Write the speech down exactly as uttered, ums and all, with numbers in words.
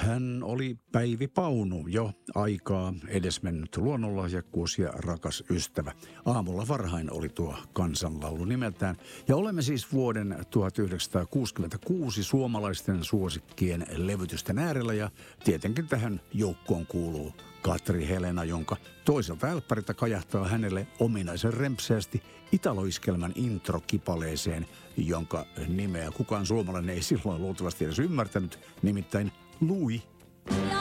Hän oli Päivi Paunu, jo aikaa edesmennyt luonnonlahjakkuus ja rakas ystävä. Aamulla varhain oli tuo kansanlaulu nimeltään. Ja olemme siis vuoden tuhatyhdeksänsataakuusikymmentäkuusi suomalaisten suosikkien levytysten äärellä. Ja tietenkin tähän joukkoon kuuluu Katri Helena, jonka toiselta älppäriltä kajahtaa hänelle ominaisen rempseästi italoiskelmän introkipaleeseen, jonka nimeä kukaan suomalainen ei silloin luultavasti edes ymmärtänyt, nimittäin Louis.